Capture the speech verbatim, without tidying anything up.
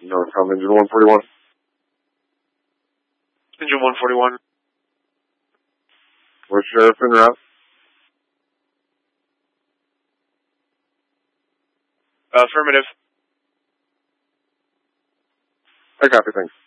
Northbound engine one forty-one. Engine one forty-one. Where's Sheriff en route? Affirmative. I copy, thanks.